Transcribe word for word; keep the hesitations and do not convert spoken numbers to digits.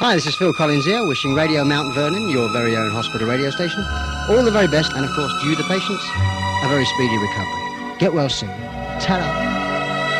Hi, this is Phil Collins here, wishing Radio Mount Vernon, your very own hospital radio station, all the very best, and of course, to you, the patients, a very speedy recovery. Get well soon. Ta-ra.